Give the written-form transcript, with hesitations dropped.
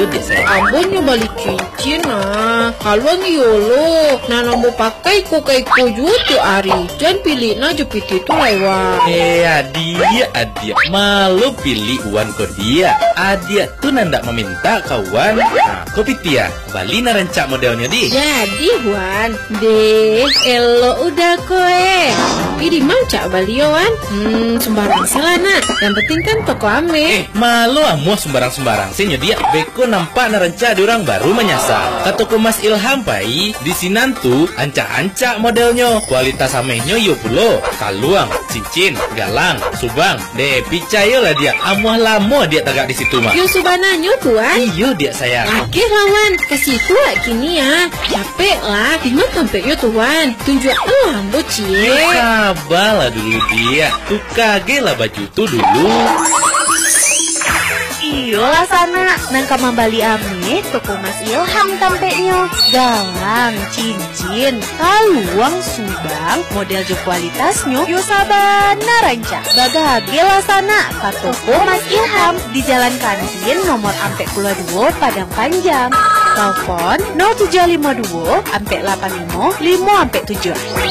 Iya dia saya. Abonnya balik cincin Kalwang yolo Nana mau pakai ko jutu ari. Jangan pilih na jepit itu lewat. Adia malu pilih uan ko dia. Adia tuh nanda meminta kawan. Nah, kopi tia bali na rencak modelnya di. Jadi Wan, deh, elo udah koe. Tapi di mana bali Wan? Sembarang salah nak. Yang penting kan toko ame. Malu amuh sembarang sih dia. Beko nampak na rencak diorang baru menyasar. Kata ko Mas Ilham pai di sinan tuh ancak-ancak modelnya. Kualitas amehnya yo pulo. Kaluang, cincin, galang, subang. Deh, picayo lah dia. Amuh lamo dia tagak di situ mah. Yo subananyo Tuan. Iyo dia sayang. Oke lawan, ke situ lah kini ya. Capek lah, dimana tempatnya Tuan. Tunjuk lambo cie. Sabar lah dulu dia. Tuh kage lah baju tuh dulu. Iyo lah sana, nangka mambali ame toko Mas Ilham tampeknya. Galang, cincin, kaluang, subang, model jo kualitasnya. Yo sabana ranca. Bagage lah sana, ka toko Mas Ilham di Jalan Kantin nomor Ampek 22 Padang Panjang. Telepon 0752 85 5 7.